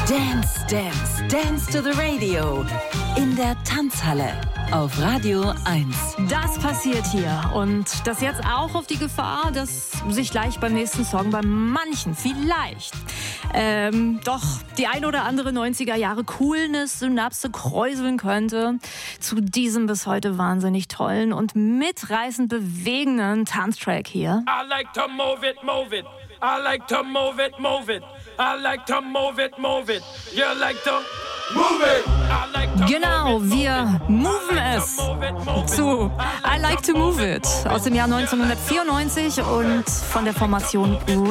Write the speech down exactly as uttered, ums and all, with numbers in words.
Dance, Dance, Dance to the Radio. In der Tanzhalle auf Radio eins. Das passiert hier und das jetzt auch auf die Gefahr, dass sich gleich beim nächsten Song bei manchen vielleicht ähm, doch die ein oder andere neunziger Jahre Coolness-Synapse kräuseln könnte zu diesem bis heute wahnsinnig tollen und mitreißend bewegenden Tanztrack hier. I like to move it, move it. I like to move it, move it. I like to move it, move it. You like to move it. I like to Genau, move it, wir moven es zu I Like to Move It aus dem Jahr neunzehnhundertvierundneunzig und von der Formation